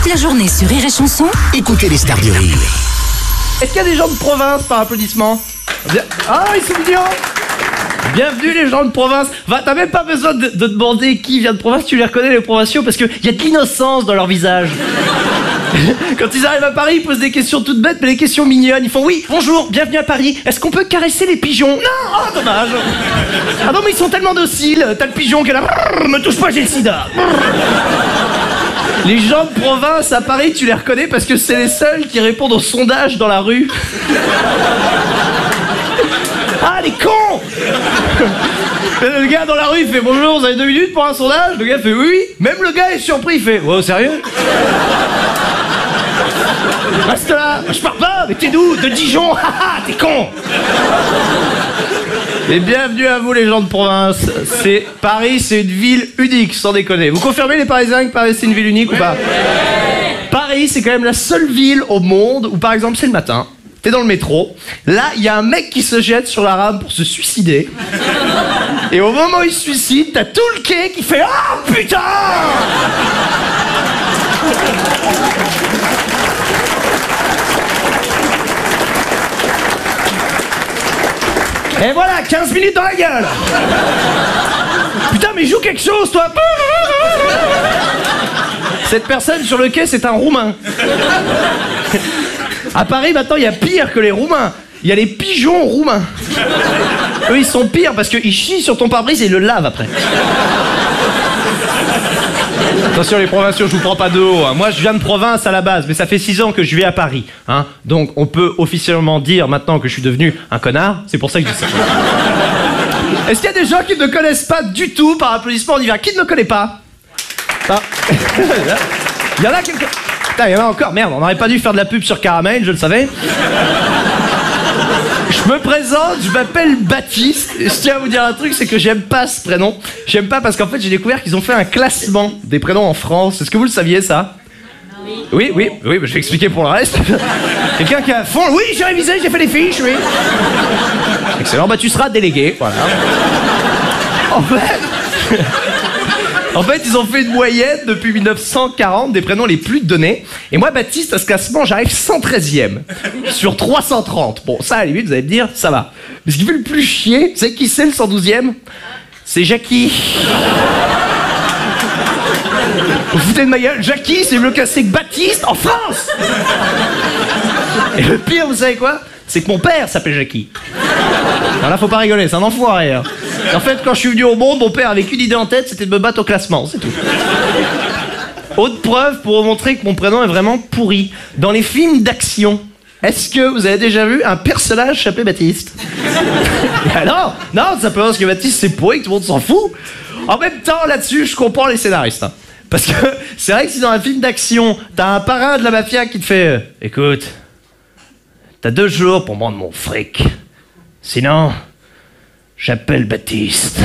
Toute la journée sur Rire et Chanson, Écoutez les stars du rire. Est-ce qu'il y a des gens de province par applaudissement? Ah, ils sont mignons. Bienvenue les gens de province. T'as même pas besoin de demander qui vient de province, tu les reconnais les provinciaux parce qu'il y a de l'innocence dans leur visage. Quand ils arrivent à Paris, ils posent des questions toutes bêtes, mais des questions mignonnes. Ils font oui, bonjour, bienvenue à Paris. Est-ce qu'on peut caresser les pigeons? Non, oh dommage. Ah non mais ils sont tellement dociles. T'as le pigeon qui est là, me touche pas, j'ai le sida. Les gens de province à Paris, tu les reconnais parce que c'est les seuls qui répondent aux sondages dans la rue. Ah, les cons! Le gars dans la rue, il fait bonjour, vous avez 2 minutes pour un sondage? Le gars fait oui, oui. Même le gars est surpris, il fait oh, sérieux? Reste là, je pars pas, mais t'es d'où? De Dijon? Haha, t'es con! Et bienvenue à vous les gens de province. Paris, c'est une ville unique, sans déconner. Vous confirmez les Parisiens que Paris c'est une ville unique ou pas? Paris, c'est quand même la seule ville au monde où par exemple c'est le matin, t'es dans le métro, là il y a un mec qui se jette sur la rame pour se suicider. Et au moment où il se suicide, t'as tout le quai qui fait oh putain! Et voilà, 15 minutes dans la gueule. Putain, mais joue quelque chose, toi. Cette personne sur le quai, c'est un Roumain. À Paris, maintenant, il y a pire que les Roumains. Il y a les pigeons roumains. Eux, ils sont pires parce qu'ils chient sur ton pare-brise et ils le lavent après. Attention les provinciaux, je vous prends pas de haut. Moi je viens de province à la base, mais ça fait 6 ans que je vis à Paris. Hein. Donc on peut officiellement dire maintenant que je suis devenu un connard. C'est pour ça que je dis ça. Est-ce qu'il y a des gens qui ne me connaissent pas du tout? Par applaudissement, on y va. Qui ne me connaît pas? Ah. Il y en a quelques... Putain, il y en a encore. Merde, on n'aurait pas dû faire de la pub sur Caramel, je le savais. Je me présente, je m'appelle Baptiste. Et je tiens à vous dire un truc, c'est que j'aime pas ce prénom. J'aime pas parce qu'en fait j'ai découvert qu'ils ont fait un classement des prénoms en France. Est-ce que vous le saviez ça? Oui, je vais expliquer pour le reste. Quelqu'un qui a fond. Oui, j'ai révisé, j'ai fait les fiches, oui. Excellent, bah tu seras délégué, voilà. En fait, ils ont fait une moyenne depuis 1940 des prénoms les plus donnés. Et moi, Baptiste, à ce classement, j'arrive 113e sur 330. Bon, ça, à la limite, vous allez me dire, ça va. Mais ce qui fait le plus chier, c'est qui c'est le 112e? C'est Jackie. Vous foutez de ma gueule? Jackie, c'est mieux cassé que Baptiste en France. Et le pire, vous savez quoi? C'est que mon père s'appelle Jackie. Alors là, faut pas rigoler, c'est un enfoiré. Hein. En fait, quand je suis venu au monde, mon père avait qu'une idée en tête, c'était de me battre au classement, c'est tout. Autre preuve pour vous montrer que mon prénom est vraiment pourri. Dans les films d'action, est-ce que vous avez déjà vu un personnage s'appeler Baptiste? Alors, non, simplement parce que Baptiste c'est pourri, que tout le monde s'en fout. En même temps, là-dessus, je comprends les scénaristes. Hein. Parce que c'est vrai que si dans un film d'action, t'as un parrain de la mafia qui te fait écoute, t'as 2 jours pour me rendre mon fric. Sinon, j'appelle Baptiste.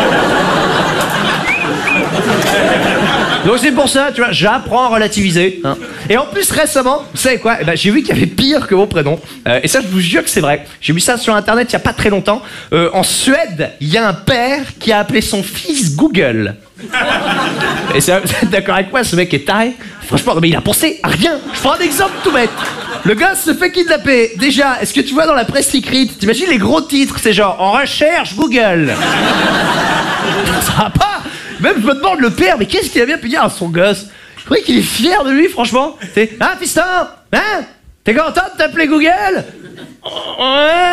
Donc c'est pour ça, tu vois, j'apprends à relativiser. Hein. Et en plus, récemment, vous savez quoi? J'ai vu qu'il y avait pire que mon prénom. Et ça, je vous jure que c'est vrai. J'ai vu ça sur Internet il n'y a pas très longtemps. En Suède, il y a un père qui a appelé son fils Google. Et vous êtes d'accord avec moi? Ce mec est taré. Franchement, mais il a pensé à rien. Je prends un exemple tout bête. Le gars se fait kidnapper. Déjà, est-ce que tu vois dans la presse écrite, t'imagines les gros titres, c'est genre en recherche Google. Ça va pas. Même je me demande le père, mais qu'est-ce qu'il a bien pu dire à son gosse? Je crois qu'il est fier de lui, franchement. C'est hein, fiston? Hein? T'es content de t'appeler Google? Ouais.